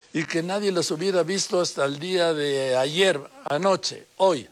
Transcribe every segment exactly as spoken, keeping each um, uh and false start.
y que nadie los hubiera visto hasta el día de ayer, anoche, hoy.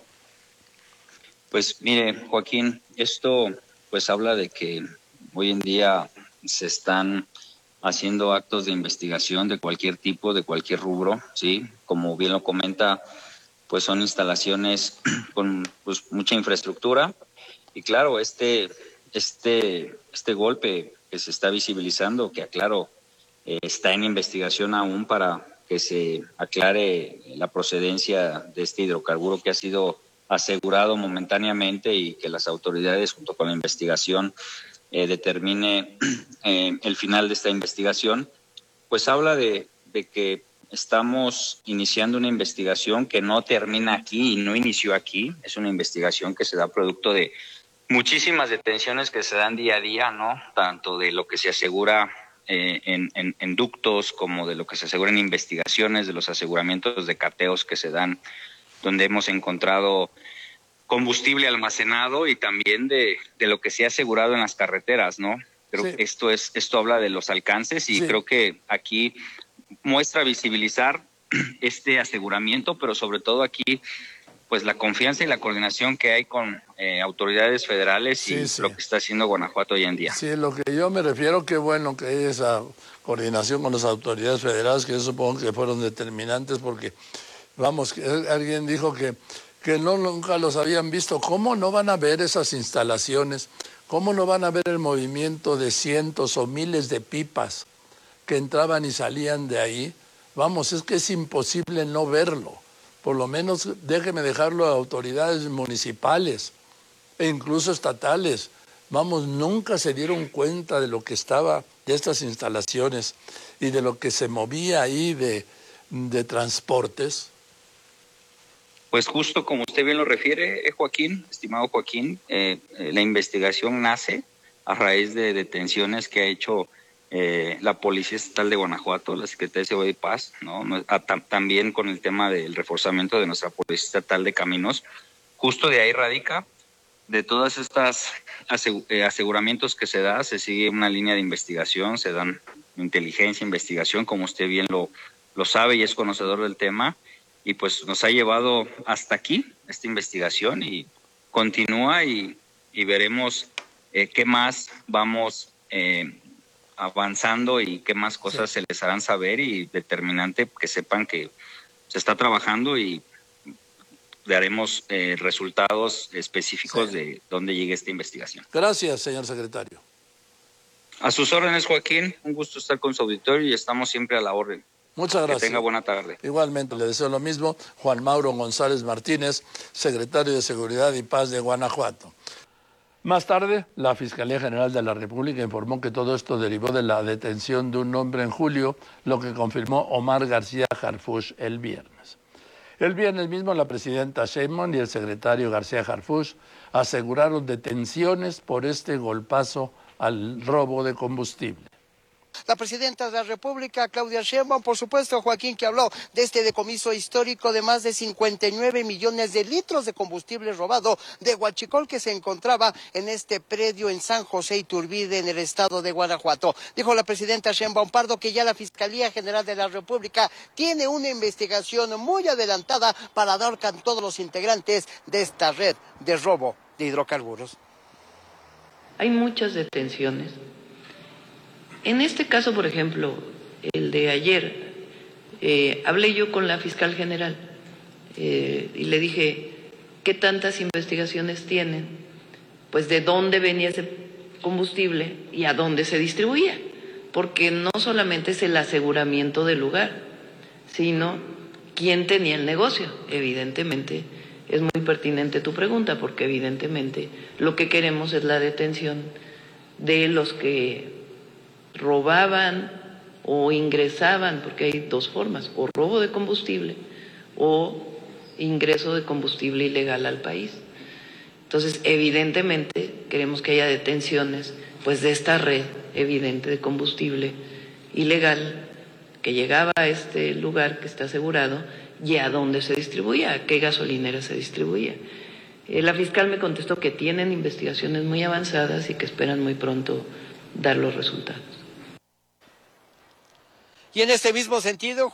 Pues mire, Joaquín, esto pues habla de que hoy en día se están haciendo actos de investigación de cualquier tipo, de cualquier rubro, ¿sí? Como bien lo comenta, pues son instalaciones con pues, mucha infraestructura y claro, este, este, este golpe que se está visibilizando, que aclaro, eh, está en investigación aún para que se aclare la procedencia de este hidrocarburo que ha sido asegurado momentáneamente y que las autoridades junto con la investigación eh, determine eh, el final de esta investigación, pues habla de, de que estamos iniciando una investigación que no termina aquí y no inició aquí, es una investigación que se da producto de muchísimas detenciones que se dan día a día, ¿no? Tanto de lo que se asegura eh, en, en, en ductos como de lo que se asegura en investigaciones, de los aseguramientos de cateos que se dan, donde hemos encontrado combustible almacenado y también de, de lo que se ha asegurado en las carreteras, ¿no? Creo Sí. que esto es, esto habla de los alcances y Sí. creo que aquí muestra visibilizar este aseguramiento, pero sobre todo aquí, pues la confianza y la coordinación que hay con eh, autoridades federales Sí, y sí. lo que está haciendo Guanajuato hoy en día. Sí, lo que yo me refiero, qué bueno que hay esa coordinación con las autoridades federales, que yo supongo que fueron determinantes, porque, vamos, que alguien dijo que, que no, nunca los habían visto. ¿Cómo no van a ver esas instalaciones? ¿Cómo no van a ver el movimiento de cientos o miles de pipas que entraban y salían de ahí? Vamos, es que es imposible no verlo. Por lo menos déjeme dejarlo a autoridades municipales e incluso estatales. Vamos, nunca se dieron cuenta de lo que estaba, de estas instalaciones y de lo que se movía ahí de, de transportes. Pues justo como usted bien lo refiere, eh, Joaquín, estimado Joaquín, eh, eh, la investigación nace a raíz de detenciones que ha hecho eh, la Policía Estatal de Guanajuato, la Secretaría de Seguridad y Paz, ¿no? A, tam, también con el tema del reforzamiento de nuestra Policía Estatal de Caminos. Justo de ahí radica, de todas estas aseguramientos que se da, se sigue una línea de investigación, se dan inteligencia, investigación, como usted bien lo, lo sabe y es conocedor del tema, y pues nos ha llevado hasta aquí esta investigación y continúa y, y veremos eh, qué más vamos eh, avanzando y qué más cosas sí. se les harán saber y determinante que sepan que se está trabajando y daremos eh, resultados específicos sí. de dónde llegue esta investigación. Gracias, señor secretario. A sus órdenes, Joaquín. Un gusto estar con su auditorio y estamos siempre a la orden. Muchas gracias. Que tenga buena tarde. Igualmente, le deseo lo mismo. Juan Mauro González Martínez, secretario de Seguridad y Paz de Guanajuato. Más tarde, la Fiscalía General de la República informó que todo esto derivó de la detención de un hombre en julio, lo que confirmó Omar García Harfuch el viernes. El viernes mismo, la presidenta Sheinbaum y el secretario García Harfuch aseguraron detenciones por este golpazo al robo de combustible. La presidenta de la República, Claudia Sheinbaum, por supuesto, Joaquín, que habló de este decomiso histórico de más de cincuenta y nueve millones de litros de combustible robado de huachicol que se encontraba en este predio en San José Iturbide, en el estado de Guanajuato. Dijo la presidenta Sheinbaum Pardo que ya la Fiscalía General de la República tiene una investigación muy adelantada para dar con todos los integrantes de esta red de robo de hidrocarburos. Hay muchas detenciones. En este caso, por ejemplo, el de ayer, eh, hablé yo con la fiscal general eh, y le dije, ¿qué tantas investigaciones tienen? Pues de dónde venía ese combustible y a dónde se distribuía, porque no solamente es el aseguramiento del lugar, sino quién tenía el negocio. Evidentemente, es muy pertinente tu pregunta, porque evidentemente lo que queremos es la detención de los que robaban o ingresaban, porque hay dos formas, o robo de combustible o ingreso de combustible ilegal al país. Entonces, evidentemente, queremos que haya detenciones pues de esta red evidente de combustible ilegal que llegaba a este lugar que está asegurado y a dónde se distribuía, a qué gasolinera se distribuía. Eh, la fiscal me contestó que tienen investigaciones muy avanzadas y que esperan muy pronto dar los resultados. Y en este mismo sentido,